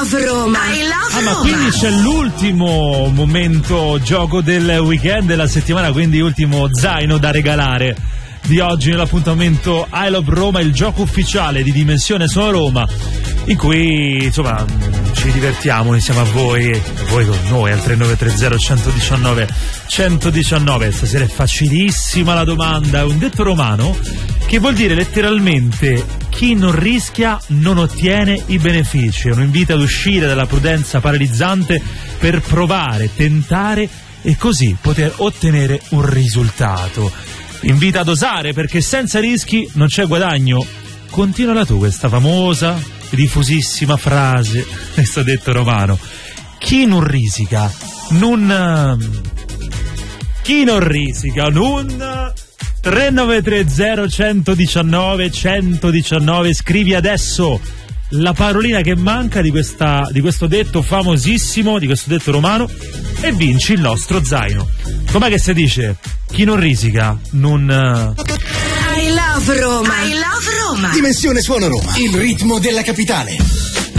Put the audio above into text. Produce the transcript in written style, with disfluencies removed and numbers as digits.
love Roma. I love ma Roma. quindi c'è l'ultimo momento gioco del weekend della settimana, quindi ultimo zaino da regalare di oggi nell'appuntamento I Love Roma, il gioco ufficiale di Dimensione Sono Roma, in cui insomma ci divertiamo insieme a voi con noi al 3930 119 119. Stasera è facilissima la domanda, è un detto romano che vuol dire letteralmente chi non rischia non ottiene i benefici. È un invito ad uscire dalla prudenza paralizzante per provare, tentare e così poter ottenere un risultato. Invita ad osare perché senza rischi non c'è guadagno. Continuala tu questa famosa, diffusissima frase, questo detto romano. Chi non risica non 3930 119 119. Scrivi adesso la parolina che manca di questo detto famosissimo, di questo detto romano, e vinci il nostro zaino. Com'è che si dice? Chi non risica non... I love Roma. I love Roma. Dimensione Suono Roma, il ritmo della capitale.